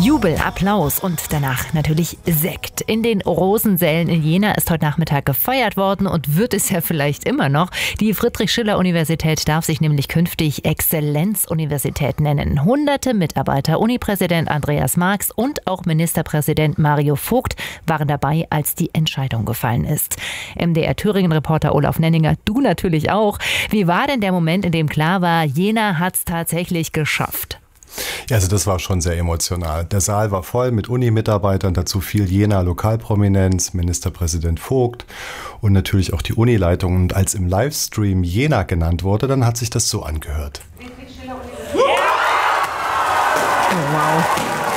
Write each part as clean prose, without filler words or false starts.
Jubel, Applaus und danach natürlich Sekt. In den Rosensälen in Jena ist heute Nachmittag gefeiert worden und wird es ja vielleicht immer noch. Die Friedrich-Schiller-Universität darf sich nämlich künftig Exzellenzuniversität nennen. Hunderte Mitarbeiter, Unipräsident Andreas Marx und auch Ministerpräsident Mario Vogt waren dabei, als die Entscheidung gefallen ist. MDR-Thüringen-Reporter Olaf Nenninger, du natürlich auch. Wie war denn der Moment, in dem klar war, Jena hat es tatsächlich geschafft? Ja, also das war schon sehr emotional. Der Saal war voll mit Uni-Mitarbeitern, dazu viel Jener Lokalprominenz, Ministerpräsident Vogt und natürlich auch die Unileitung. Und als im Livestream Jena genannt wurde, dann hat sich das so angehört. Oh, wow.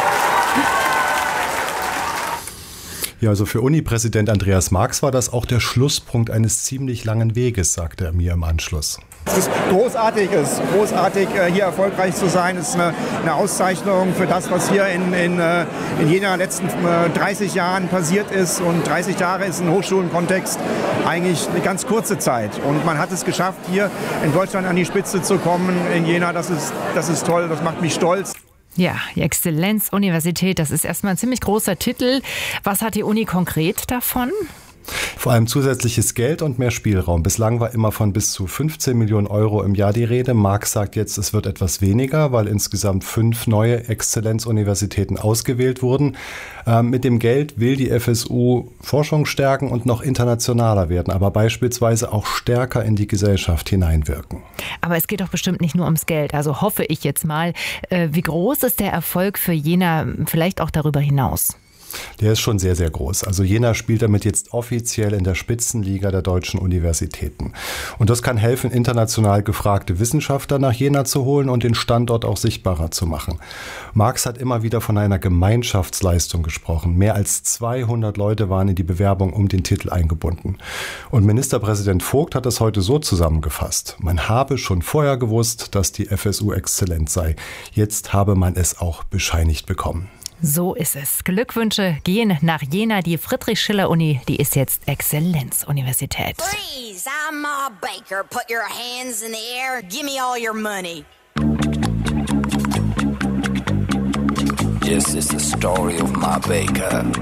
Ja, also für Uni-Präsident Andreas Marx war das auch der Schlusspunkt eines ziemlich langen Weges, sagte er mir im Anschluss. Es ist großartig, hier erfolgreich zu sein. Es ist eine Auszeichnung für das, was hier in Jena letzten 30 Jahren passiert ist. Und 30 Jahre ist im Hochschulenkontext eigentlich eine ganz kurze Zeit. Und man hat es geschafft, hier in Deutschland an die Spitze zu kommen. In Jena, das ist toll, das macht mich stolz. Ja, die Exzellenzuniversität, das ist erstmal ein ziemlich großer Titel. Was hat die Uni konkret davon? Vor allem zusätzliches Geld und mehr Spielraum. Bislang war immer von bis zu 15 Millionen Euro im Jahr die Rede. Marx sagt jetzt, es wird etwas weniger, weil insgesamt 5 neue Exzellenzuniversitäten ausgewählt wurden. Mit dem Geld will die FSU Forschung stärken und noch internationaler werden, aber beispielsweise auch stärker in die Gesellschaft hineinwirken. Aber es geht doch bestimmt nicht nur ums Geld. Also hoffe ich jetzt mal. Wie groß ist der Erfolg für Jena, vielleicht auch darüber hinaus? Der ist schon sehr, sehr groß. Also Jena spielt damit jetzt offiziell in der Spitzenliga der deutschen Universitäten. Und das kann helfen, international gefragte Wissenschaftler nach Jena zu holen und den Standort auch sichtbarer zu machen. Marx hat immer wieder von einer Gemeinschaftsleistung gesprochen. Mehr als 200 Leute waren in die Bewerbung um den Titel eingebunden. Und Ministerpräsident Vogt hat das heute so zusammengefasst: Man habe schon vorher gewusst, dass die FSU exzellent sei. Jetzt habe man es auch bescheinigt bekommen. So ist es. Glückwünsche gehen nach Jena. Die Friedrich-Schiller-Uni, die ist jetzt Exzellenzuniversität. Freeze, I'm Ma Baker. Put your hands in the air. Give me all your money. This is the story of Ma Baker.